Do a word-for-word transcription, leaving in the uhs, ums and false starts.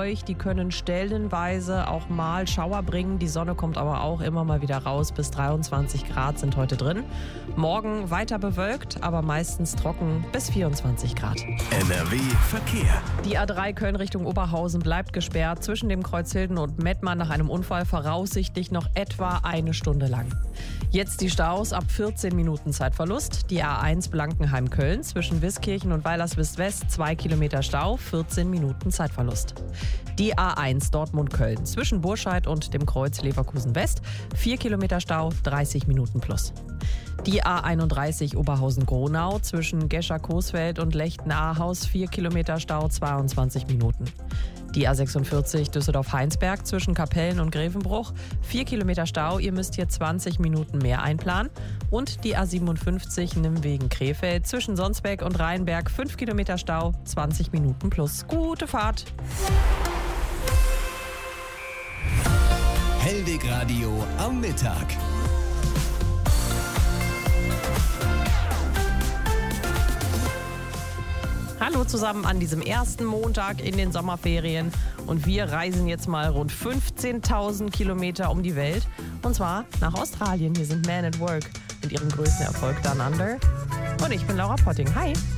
feucht. Die können stellenweise auch mal Schauer bringen. Die Sonne kommt aber auch immer mal wieder raus. Bis dreiundzwanzig Grad sind heute drin. Morgen weiter bewölkt, aber meistens trocken bis vierundzwanzig Grad. N R W Verkehr. Die A drei Köln Richtung Oberhausen bleibt gesperrt. Zwischen dem Kreuz Hilden und Mettmann nach einem Unfall voraussichtlich noch etwa eine Stunde lang. Jetzt die Staus ab vierzehn Minuten Zeitverlust. Die A eins Blankenheim-Köln zwischen Wiskirchen und Weilerswist-West zwei Kilometer Stau, vierzehn Minuten Zeitverlust. Die A eins Dortmund-Köln zwischen Burscheid und dem Kreuz Leverkusen-West vier Kilometer Stau, dreißig Minuten plus. Die A einunddreißig Oberhausen-Gronau zwischen Gescher-Coesfeld und Lechten-Ahaus vier Kilometer Stau, zweiundzwanzig Minuten. Die A sechsundvierzig Düsseldorf-Heinsberg zwischen Kapellen und Grevenbruch vier Kilometer Stau, ihr müsst hier zwanzig Minuten mehr einplanen. Und die A siebenundfünfzig Nimwegen-Krefeld zwischen Sonsbeck und Rheinberg fünf Kilometer Stau, zwanzig Minuten plus. Gute Fahrt! Hellweg Radio am Mittag. Hallo zusammen an diesem ersten Montag in den Sommerferien und wir reisen jetzt mal rund fünfzehntausend Kilometer um die Welt und zwar nach Australien. Hier sind Man at Work mit ihrem größten Erfolg Down Under und ich bin Laura Potting. Hi!